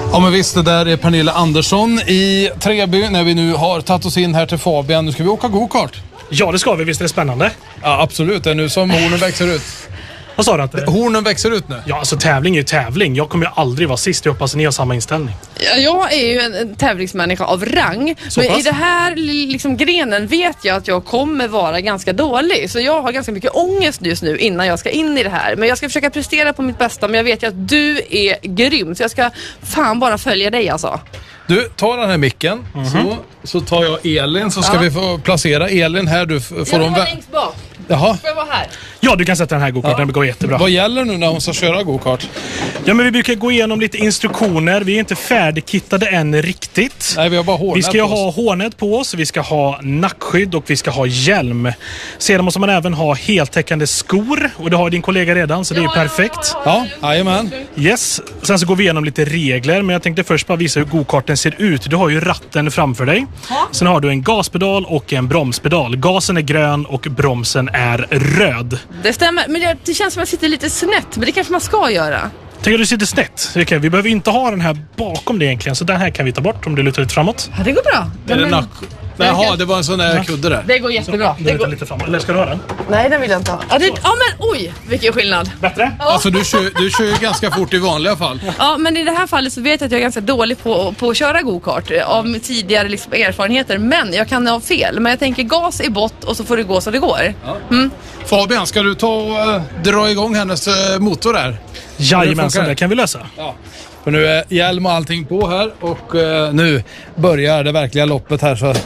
Ja men visst, det där är Pernilla Andersson i Treby när vi nu har tagit oss in här till Fabian. Nu ska vi åka go-kart. Ja, det ska vi. Visst är det spännande? Ja, absolut. Det är nu som hornen växer ut. Vad sa du att det? Hornen växer ut nu. Ja, alltså tävling är ju tävling. Jag kommer ju aldrig vara sist. Jag hoppas att ni har samma inställning. Jag är ju en tävlingsmänniska av rang. Så men pass? i det här liksom grenen vet jag att jag kommer vara ganska dålig. Så jag har ganska mycket ångest just nu innan jag ska in i det här. Men jag ska försöka prestera på mitt bästa. Men jag vet ju att du är grym. Så jag ska fan bara följa dig alltså. Du, ta den här micken. Så tar jag Elin så ska vi få placera Elin här. Du får Jag de var längst bak. Jaha. Får jag vara här? Ja, du kan sätta den här go-karten. Det går jättebra. Vad gäller nu när hon ska köra go-kart? Ja, men vi brukar gå igenom lite instruktioner. Vi är inte färdigkittade än riktigt. Nej, vi har bara hårnät Vi ska ju på oss. ha hårnät på oss, vi ska ha nackskydd och vi ska ha hjälm. Sedan måste man även ha heltäckande skor. Och det har din kollega redan, så det är perfekt. Ja, jajamän. Yes, sen så går vi igenom lite regler. Men jag tänkte först bara visa hur go-karten ser ut. Du har ju ratten framför dig. Sen har du en gaspedal och en bromspedal. Gasen är grön och bromsen är röd. Det stämmer, men det känns som att jag sitter lite snett. Men det kanske man ska göra. Tänker du sitter snett? Okay, vi behöver inte ha den här bakom det egentligen. Så den här kan vi ta bort om du lutar lite framåt. Ja, det går bra. Är det nack? Jaha, det var en sån där kudde där. Det går jättebra. Du lutar lite framåt. Eller ska du ha den? Nej, den vill jag inte ha. Ja, men oj, vilken skillnad. Bättre? Alltså du kör ju ganska fort i vanliga fall. Ja, men i det här fallet så vet jag att jag är ganska dålig på att köra go-kart av tidigare liksom erfarenheter. Men jag kan ha fel. Men jag tänker gas i bott och så får det gå så det går. Fabian, ska du ta och dra igång hennes motor där? Jajamensan, det kan vi lösa. Ja. För nu är hjälm och allting på här och nu börjar det verkliga loppet här så.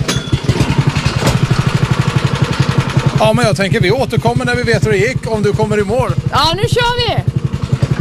Ja, men jag tänker vi återkommer när vi vet hur det gick, om du kommer i mål. Ja, nu kör vi!